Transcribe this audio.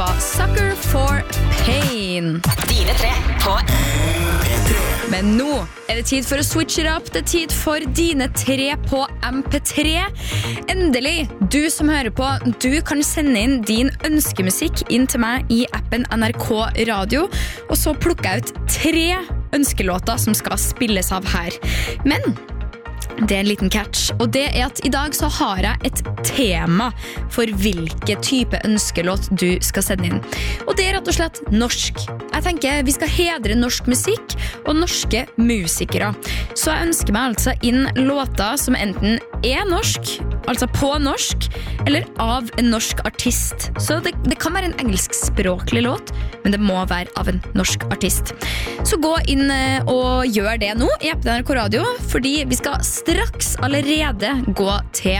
var Sucker for Pain. Dine tre på Men nå er det tid for å switch it up. Det er tid for dine tre på MP3. Endelig, du som hører på, du kan sende inn din ønskemusikk inn til meg i appen NRK Radio, og så plukker jeg ut 3 ønskelåter som skal spilles av her. Men det er en liten catch, og det er at i dag så har jeg et tema for hvilke type ønskelåt du skal sende inn. Og det er rett og slett norsk. Jeg tenker vi skal hedre norsk musikk og norske musikere. Så jeg ønsker meg altså inn låter som enten er norsk, altså på norsk, eller av en norsk artist. Så det kan være en engelskspråklig låt, men det må være av en norsk artist. Så gå inn og gjør det nå i appen NRK Radio, fordi vi skal straks allerede gå til